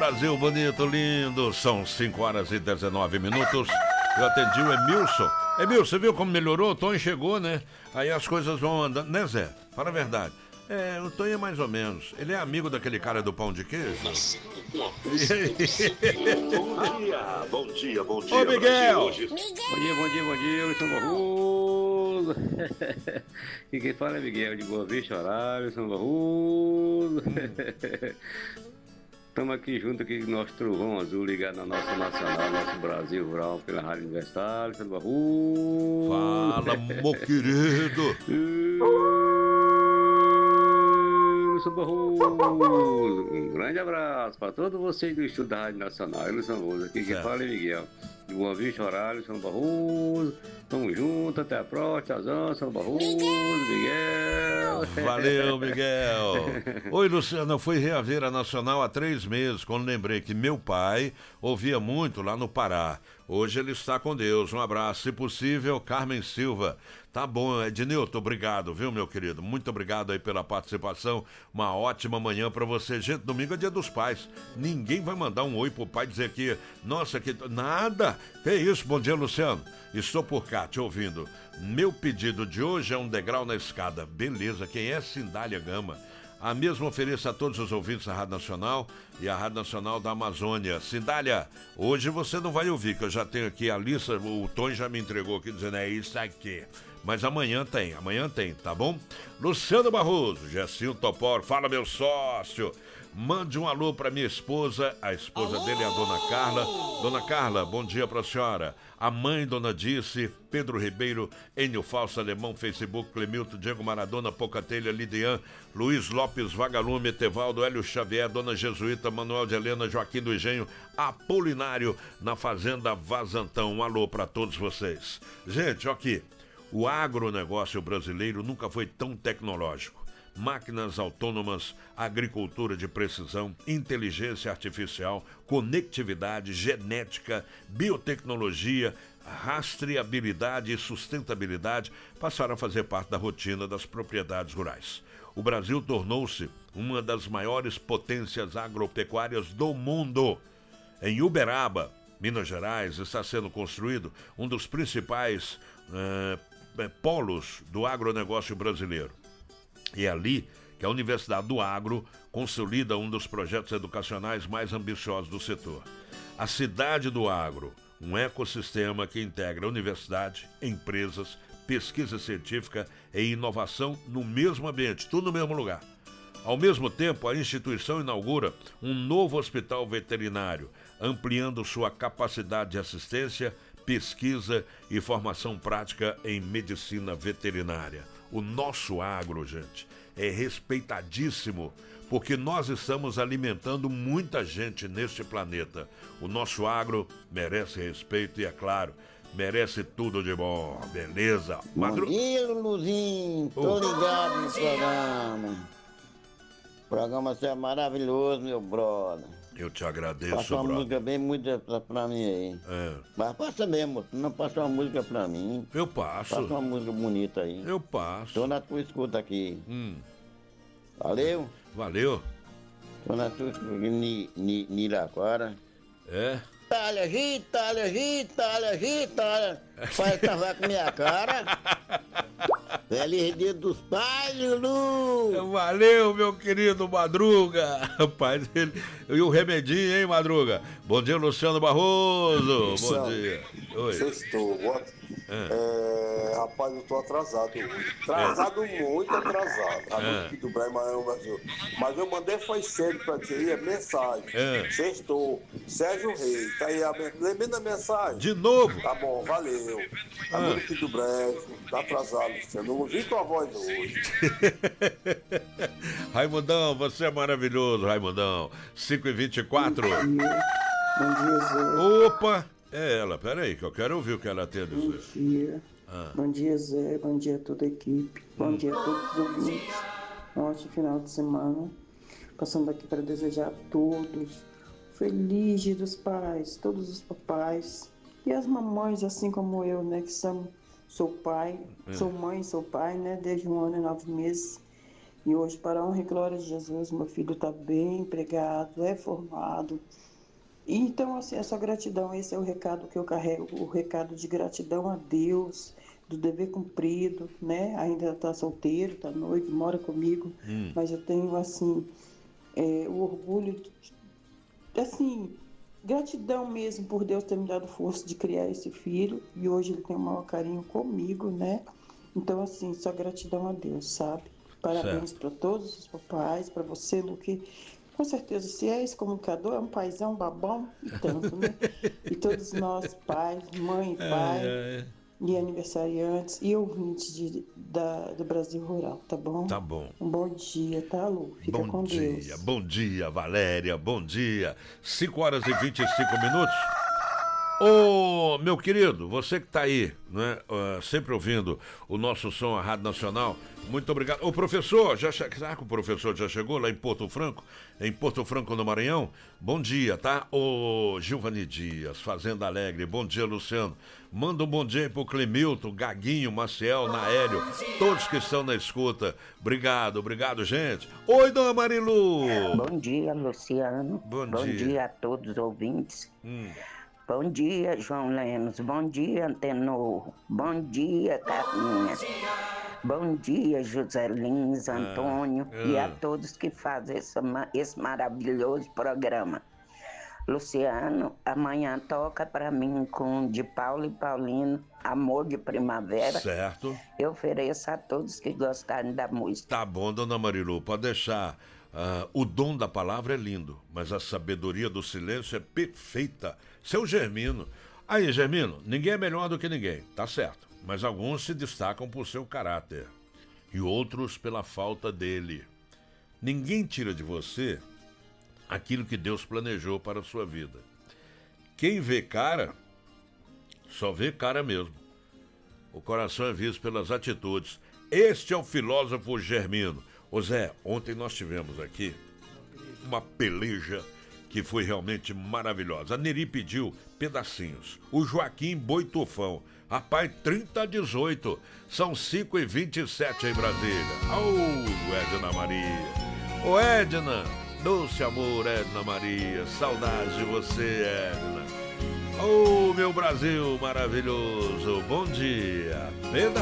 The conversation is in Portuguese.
Brasil bonito, lindo. São 5h19. Eu atendi o Emilson. Emilson, você viu como melhorou? O Tonho chegou, né? Aí as coisas vão andando, né, Zé? Fala a verdade. O Tonho é mais ou menos. Ele é amigo daquele cara do pão de queijo. Bom dia. Ô, Miguel! Bom dia, Wilson Barroso. E quem fala é Miguel de Boa Vista, horário, Wilson Barroso. Estamos aqui junto aqui com o nosso trovão azul ligado na nossa nacional, nosso Brasil Rural, pela Rádio Universitária, Wilson Barroso. Fala, meu querido! Um grande abraço para todos vocês do Estúdio da Rádio Nacional. Eu sou Barroso, aqui quem fala é Miguel. De Boa Vista, horário, São Barroso. Tamo junto, até a próxima, São Barroso, Miguel. Valeu, Miguel. Oi, Luciano, eu fui reaver a Nacional há 3 meses, quando lembrei que meu pai ouvia muito lá no Pará. Hoje ele está com Deus. Um abraço. Se possível, Carmen Silva. Tá bom, Ednilton, obrigado, viu, meu querido? Muito obrigado aí pela participação. Uma ótima manhã pra você. Gente, domingo é dia dos pais. Ninguém vai mandar um oi pro pai dizer que, nossa, que nada. Que isso? Bom dia, Luciano. Estou por cá, te ouvindo. Meu pedido de hoje é um degrau na escada. Beleza, quem é Cindália Gama? A mesma ofereço a todos os ouvintes da Rádio Nacional e a Rádio Nacional da Amazônia. Cindália, hoje você não vai ouvir, que eu já tenho aqui a lista, o Tony já me entregou aqui dizendo, é isso aqui. Mas amanhã tem, tá bom? Luciano Barroso, Gessinho Topor, fala meu sócio. Mande um alô pra minha esposa, a esposa dele é a Dona Carla. Dona Carla, bom dia pra senhora. A mãe, Dona Dice, Pedro Ribeiro, Enio Falso Alemão, Facebook, Clemilton, Diego Maradona, Pocatelha, Lidian, Luiz Lopes, Vagalume, Etevaldo, Hélio Xavier, Dona Jesuíta, Manuel de Helena, Joaquim do Engenho, Apolinário, na Fazenda Vazantão. Um alô pra todos vocês. Gente, aqui, o agronegócio brasileiro nunca foi tão tecnológico. Máquinas autônomas, agricultura de precisão, inteligência artificial, conectividade, genética, biotecnologia, rastreabilidade e sustentabilidade passaram a fazer parte da rotina das propriedades rurais. O Brasil tornou-se uma das maiores potências agropecuárias do mundo. Em Uberaba, Minas Gerais, está sendo construído um dos principais polos do agronegócio brasileiro. E é ali que a Universidade do Agro consolida um dos projetos educacionais mais ambiciosos do setor. A Cidade do Agro, um ecossistema que integra universidade, empresas, pesquisa científica e inovação no mesmo ambiente, tudo no mesmo lugar. Ao mesmo tempo, a instituição inaugura um novo hospital veterinário, ampliando sua capacidade de assistência, pesquisa e formação prática em medicina veterinária. O nosso agro, gente, é respeitadíssimo, porque nós estamos alimentando muita gente neste planeta. O nosso agro merece respeito e, é claro, merece tudo de bom, beleza? Bom dia, Luluzinho, tô ligado no programa. O programa é maravilhoso, meu brother. Eu te agradeço, passa uma brother. música bem muito pra mim aí. Mas passa mesmo, não passa uma música pra mim. Eu passo. Passa uma música bonita aí. Eu passo. Tô na tua escuta aqui. Valeu? Valeu. Tô na tua escuta aqui, Niraquara. Itália. Faz cavar com minha cara. Feliz dia dos pais, Lulu! Valeu, meu querido Madruga! Rapaz, e o remedinho, hein, Madruga? Bom dia, Luciano Barroso! Bom dia! Oi. Sextou, rapaz, eu tô atrasado hoje. Muito atrasado. A noite do Brasil. Mas eu mandei foi cedo pra ti aí a mensagem. Sextou. Sérgio Reis, tá aí, lembrando a mensagem? De novo? Tá bom, valeu. A noite do Brasil, tá atrasado, você não ouvi tua voz hoje. Raimundão, você é maravilhoso, Raimundão. 5h24. Bom dia, Zé. Opa! É ela, peraí, que eu quero ouvir o que ela tem a dizer. Bom dia. Bom dia, Zé. Bom dia a toda a equipe. Bom dia a todos os ouvintes. Um ótimo final de semana. Passando aqui para desejar a todos feliz Dia dos Pais, todos os papais e as mamães, assim como eu, né, que sou pai, sou mãe, sou pai, né, desde 1 ano e 9 meses. E hoje, para a honra e glória de Jesus, meu filho está bem empregado, é formado. Então, assim, essa gratidão, esse é o recado que eu carrego, o recado de gratidão a Deus, do dever cumprido, né? Ainda está solteiro, está noivo, mora comigo, mas eu tenho, assim, o orgulho, assim, gratidão mesmo por Deus ter me dado força de criar esse filho, e hoje ele tem o maior carinho comigo, né? Então, assim, só gratidão a Deus, sabe? Parabéns para todos os papais, para você, Luque. Com certeza, se é esse comunicador, é um paizão, babão e tanto, né? E todos nós, pais, mãe e pai, e aniversariantes e ouvintes do Brasil Rural, tá bom? Tá bom. Um bom dia, tá, Lu? Fica com Deus. Bom dia, Valéria, bom dia. 5h25. Ô, meu querido, você que tá aí, né, sempre ouvindo o nosso som, a Rádio Nacional, muito obrigado. Ô, professor, será que o professor já chegou lá em Porto Franco? Em Porto Franco, no Maranhão? Bom dia, tá? Ô, Gilvani Dias, Fazenda Alegre, bom dia, Luciano. Manda um bom dia aí pro Clemilton, Gaguinho, Maciel, Naélio, todos que estão na escuta. Obrigado, gente. Oi, dona Marilu. Bom dia, Luciano. Bom dia a todos os ouvintes. Bom dia, João Lemos. Bom dia, Antenor. Bom dia, Carlinha. Bom dia, José Lins, Antônio e a todos que fazem esse maravilhoso programa. Luciano, amanhã toca para mim com de Paulo e Paulino, Amor de Primavera. Certo. Eu ofereço a todos que gostarem da música. Tá bom, dona Marilu, pode deixar. O dom da palavra é lindo, mas a sabedoria do silêncio é perfeita. Seu Germino. Aí, Germino, ninguém é melhor do que ninguém, tá certo. Mas alguns se destacam por seu caráter e outros pela falta dele. Ninguém tira de você aquilo que Deus planejou para a sua vida. Quem vê cara, só vê cara mesmo. O coração é visto pelas atitudes. Este é o filósofo Germino. Ô Zé, ontem nós tivemos aqui uma peleja que foi realmente maravilhosa. A Neri pediu pedacinhos. O Joaquim Boitufão. Rapaz, 30-18. São 5h27 em Brasília. Edna Maria. Ô Edna, doce amor, Edna Maria. Saudade de você, Edna. Meu Brasil maravilhoso. Bom dia. Pedacinho.